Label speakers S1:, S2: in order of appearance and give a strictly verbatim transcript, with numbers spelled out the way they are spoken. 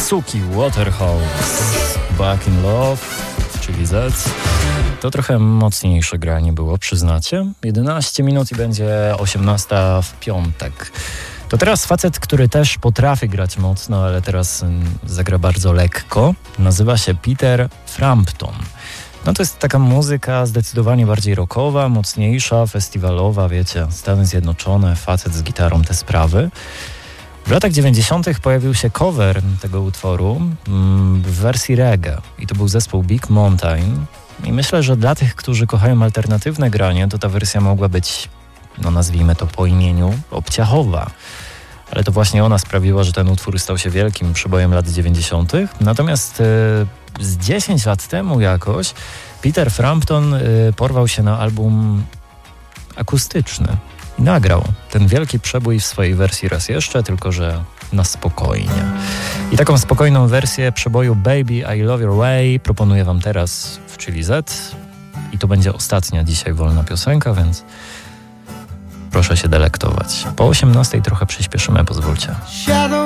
S1: Suki Waterhouse, Back in Love, czyli Z. To trochę mocniejsze granie było, przyznacie? jedenaście minut i będzie osiemnasta w piątek. To teraz facet, który też potrafi grać mocno, ale teraz zagra bardzo lekko. Nazywa się Peter Frampton. No to jest taka muzyka zdecydowanie bardziej rockowa, mocniejsza, festiwalowa, wiecie, Stany Zjednoczone, facet z gitarą, te sprawy. W latach dziewięćdziesiątych pojawił się cover tego utworu mm, w wersji reggae i to był zespół Big Mountain. I myślę, że dla tych, którzy kochają alternatywne granie, to ta wersja mogła być, no nazwijmy to po imieniu, obciachowa. Ale to właśnie ona sprawiła, że ten utwór stał się wielkim przebojem lat dziewięćdziesiątych. Natomiast yy, z dziesięć lat temu jakoś Peter Frampton yy, porwał się na album akustyczny i nagrał ten wielki przebój w swojej wersji raz jeszcze, tylko że na spokojnie. I taką spokojną wersję przeboju Baby I Love Your Way proponuję wam teraz w Chili Z. I to będzie ostatnia dzisiaj wolna piosenka, więc proszę się delektować. Po osiemnastej trochę przyspieszymy, pozwólcie.